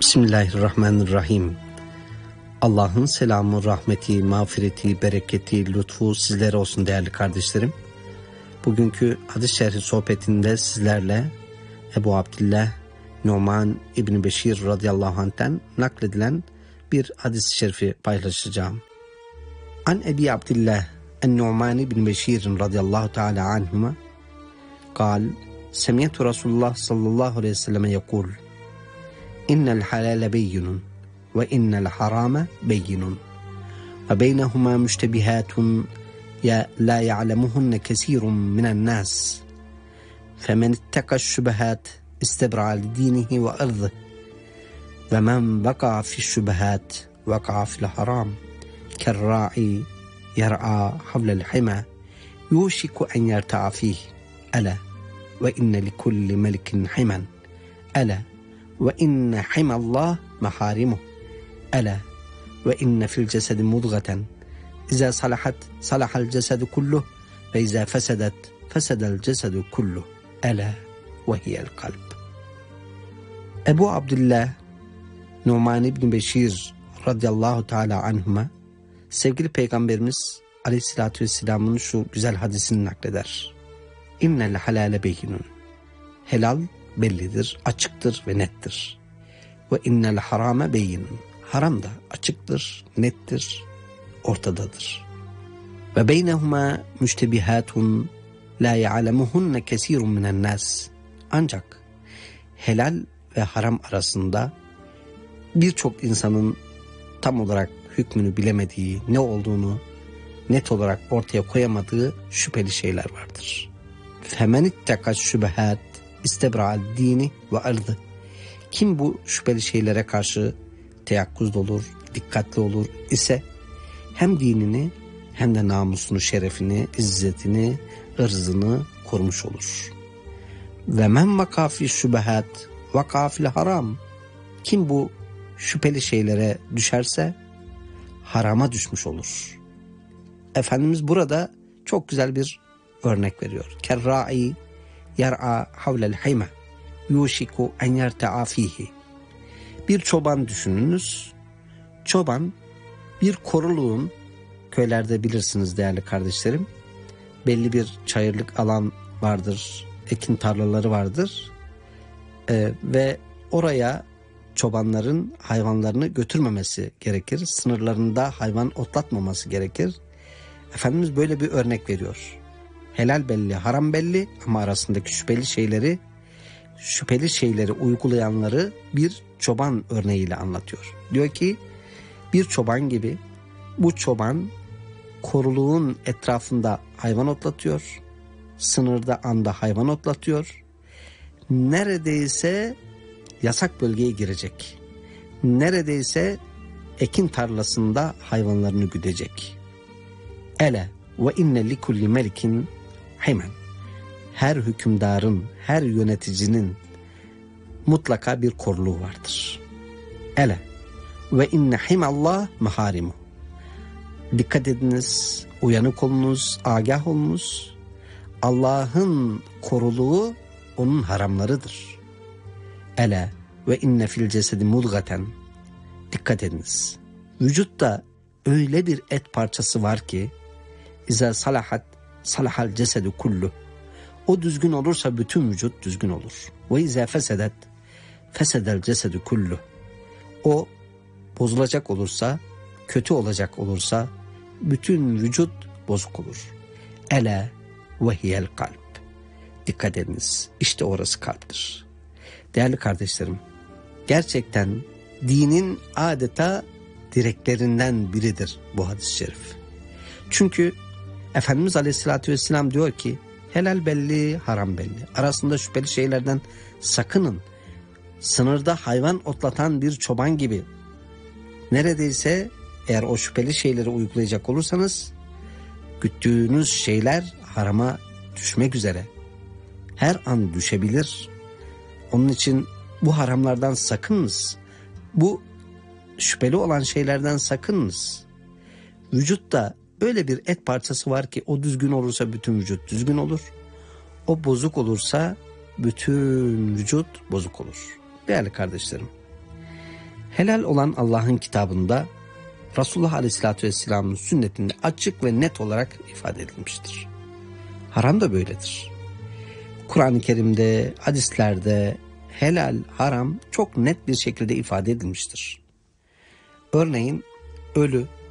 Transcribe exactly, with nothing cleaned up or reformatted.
Bismillahirrahmanirrahim. Allah'ın selamı, rahmeti, mağfireti, bereketi, lütfu sizlere olsun değerli kardeşlerim. Bugünkü hadis şerhi sohbetinde sizlerle Ebu Abdillah Numan İbni Beşir radıyallahu anh'ten nakledilen bir hadis-i şerifi paylaşacağım. An Ebi Abdillah en-Numan İbni Beşir radıyallahu teala anhuma kal Semiyetü Resulullah sallallahu aleyhi ve selleme yekul İnnel halale beyyinun ve innel harame beyyinun ve beynehuma müştebihatun ya la ya'lemuhunne kesirun minen nas femen itteka şübehat istebra li dinihi ve ırzı ve men vaka fi şübehat vaka fil haram kerra'i yer'a havlel hima yuşiku en yerta'a fih ala ve inne li kulli melikin himan ala ve inne himallah maharimuh ala ve inne fil cesedi mudgaten İza salahat salahal cesedu kulluh ve iza fesedet fesedel cesedu kulluh ala ve hiyel kalp. Ebu Abdillah Numan İbni Beşir radıyallahu teala anhuma sevgili Peygamberimiz aleyhissalatü vesselamın şu güzel hadisini nakleder. İnnel halale beyyinun. Helal bellidir, açıktır ve nettir. Ve innel harame beyyinun. Haram da açıktır, nettir, ortadadır. Ve beynehuma müştebihatun la ya'lemuhunne kesirun minen nas. Ancak helal ve haram arasında birçok insanın tam olarak hükmünü bilemediği, ne olduğunu net olarak ortaya koyamadığı şüpheli şeyler vardır. Femen itteka şübehat istebra dini ve ardı. Kim bu şüpheli şeylere karşı teyakkuzda olur, dikkatli olur ise hem dinini hem de namusunu, şerefini, izzetini, ırzını korumuş olur. Ve men vaka fi şübehat vaka fil haram. Kim bu şüpheli şeylere düşerse harama düşmüş olur. Efendimiz burada çok güzel bir örnek veriyor. Kerra'i yer'a havlel hima yuşiku en yerta'a fihi. Bir çoban düşününüz. Çoban bir koruluğun, köylerde bilirsiniz değerli kardeşlerim, belli bir çayırlık alan vardır, ekin tarlaları vardır ee, ve oraya çobanların hayvanlarını götürmemesi gerekir. Sınırlarında hayvan otlatmaması gerekir. Efendimiz böyle bir örnek veriyor. Helal belli, haram belli ama arasındaki şüpheli şeyleri, şüpheli şeyleri uygulayanları bir çoban örneğiyle anlatıyor. Diyor ki bir çoban gibi bu çoban koruluğun etrafında hayvan otlatıyor. Sınırda anda hayvan otlatıyor. Neredeyse yasak bölgeye girecek. Neredeyse ekin tarlasında hayvanlarını güdecek. Ele ve inne li kulli melikin himen. Her hükümdarın, her yöneticinin mutlaka bir koruluğu vardır. Ele ve inne himallah maharimu. Dikkat ediniz, uyanık olunuz, agah olunuz. Allah'ın koruluğu onun haramlarıdır. Ele ve inne fil cesedi mudgaten. Dikkat ediniz. Vücutta öyle bir et parçası var ki İza salahat salahal cesedu kullu. O düzgün olursa bütün vücut düzgün olur. Ve izâ fesedet fesedel cesedu kullu. O bozulacak olursa, kötü olacak olursa bütün vücut bozuk olur. Ela ve hiyel kalp. Dikkat ediniz. İşte orası kalptir. Değerli kardeşlerim, gerçekten dinin adeta direklerinden biridir bu hadis-i şerif. Çünkü Efendimiz Aleyhisselatü Vesselam diyor ki helal belli, haram belli. Arasında şüpheli şeylerden sakının. Sınırda hayvan otlatan bir çoban gibi neredeyse eğer o şüpheli şeyleri uygulayacak olursanız güttüğünüz şeyler harama düşmek üzere. Her an düşebilir. Onun için bu haramlardan sakınınız. Bu şüpheli olan şeylerden sakınınız. Vücutta böyle bir et parçası var ki o düzgün olursa bütün vücut düzgün olur. O bozuk olursa bütün vücut bozuk olur. Değerli kardeşlerim, Helal olan Allah'ın kitabında, Resulullah Aleyhisselatü Vesselam'ın sünnetinde açık ve net olarak ifade edilmiştir. Haram da böyledir. Kur'an-ı Kerim'de, hadislerde helal, haram çok net bir şekilde ifade edilmiştir. Örneğin ölü,